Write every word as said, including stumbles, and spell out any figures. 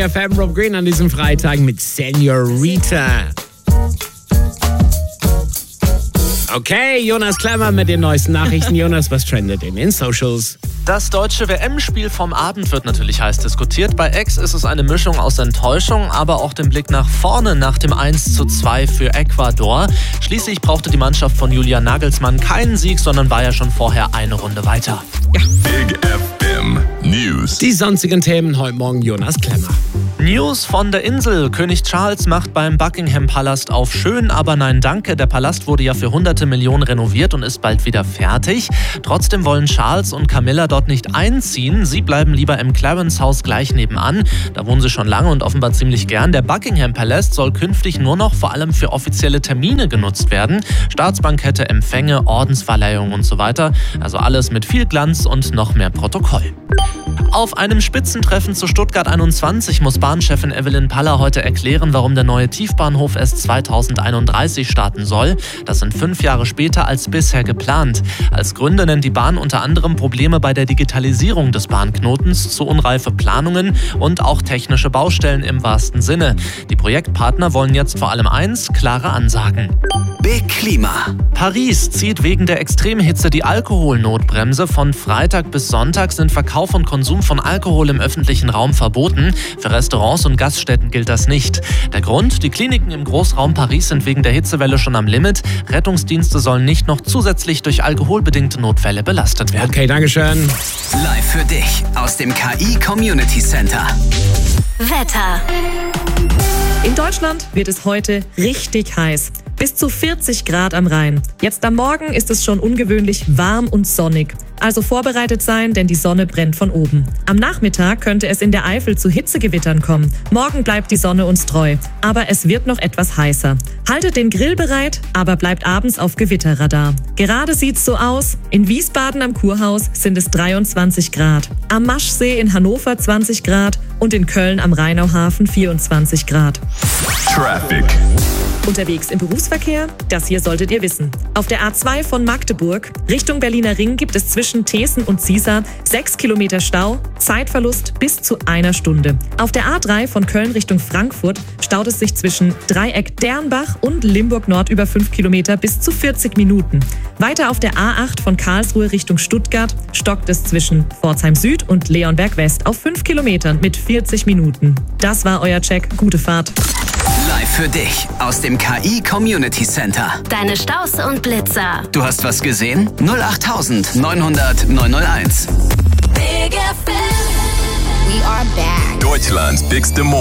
F M Rob Green an diesem Freitag mit Senorita. Okay, Jonas Klemmer mit den neuesten Nachrichten. Jonas, was trendet in den Socials? Das deutsche W M-Spiel vom Abend wird natürlich heiß diskutiert. Bei X ist es eine Mischung aus Enttäuschung, aber auch dem Blick nach vorne nach dem eins zu zwei für Ecuador. Schließlich brauchte die Mannschaft von Julian Nagelsmann keinen Sieg, sondern war ja schon vorher eine Runde weiter. Ja. Big F M News. Die sonstigen Themen heute Morgen Jonas Klemmer. News von der Insel. König Charles macht beim Buckingham Palast auf schön, aber nein danke. Der Palast wurde ja für hunderte Millionen renoviert und ist bald wieder fertig. Trotzdem wollen Charles und Camilla dort nicht einziehen. Sie bleiben lieber im Clarence Haus gleich nebenan. Da wohnen sie schon lange und offenbar ziemlich gern. Der Buckingham Palast soll künftig nur noch vor allem für offizielle Termine genutzt werden. Staatsbankette, Empfänge, Ordensverleihungen und so weiter. Also alles mit viel Glanz und noch mehr Protokoll. Auf einem Spitzentreffen zu Stuttgart einundzwanzig muss Bahnchefin Evelyn Paller heute erklären, warum der neue Tiefbahnhof erst zweitausendeinunddreißig starten soll. Das sind fünf Jahre später als bisher geplant. Als Gründe nennt die Bahn unter anderem Probleme bei der Digitalisierung des Bahnknotens, zu unreife Planungen und auch technische Baustellen im wahrsten Sinne. Die Projektpartner wollen jetzt vor allem eins, klare Ansagen. Big Klima. Paris zieht wegen der Extremhitze die Alkoholnotbremse. Von Freitag bis Sonntag sind Verkauf und Konsum von Alkohol im öffentlichen Raum verboten. Für Restaurants und Gaststätten gilt das nicht. Der Grund? Die Kliniken im Großraum Paris sind wegen der Hitzewelle schon am Limit. Rettungsdienste sollen nicht noch zusätzlich durch alkoholbedingte Notfälle belastet werden. Okay, dankeschön. Live für dich aus dem K I Community Center. Wetter. In Deutschland wird es heute richtig heiß. Bis zu vierzig Grad am Rhein. Jetzt am Morgen ist es schon ungewöhnlich warm und sonnig. Also vorbereitet sein, denn die Sonne brennt von oben. Am Nachmittag könnte es in der Eifel zu Hitzegewittern kommen. Morgen bleibt die Sonne uns treu. Aber es wird noch etwas heißer. Haltet den Grill bereit, aber bleibt abends auf Gewitterradar. Gerade sieht's so aus. In Wiesbaden am Kurhaus sind es dreiundzwanzig Grad. Am Maschsee in Hannover zwanzig Grad und in Köln am Rheinauhafen vierundzwanzig Grad. Traffic. Unterwegs im Berufsverkehr? Das hier solltet ihr wissen. Auf der A zwei von Magdeburg Richtung Berliner Ring gibt es zwischen Thesen und Ziesar sechs Kilometer Stau, Zeitverlust bis zu einer Stunde. Auf der A drei von Köln Richtung Frankfurt staut es sich zwischen Dreieck Dernbach und Limburg Nord über fünf Kilometer bis zu vierzig Minuten. Weiter auf der A acht von Karlsruhe Richtung Stuttgart stockt es zwischen Pforzheim Süd und Leonberg West auf fünf Kilometern mit vierzig Minuten. Das war euer Check. Gute Fahrt. Live für dich aus dem K I Community Center. Deine Staus und Blitzer. Du hast was gesehen? null acht neunhundert neunhunderteins. Big F M. We are back. Deutschlands bigste Morning.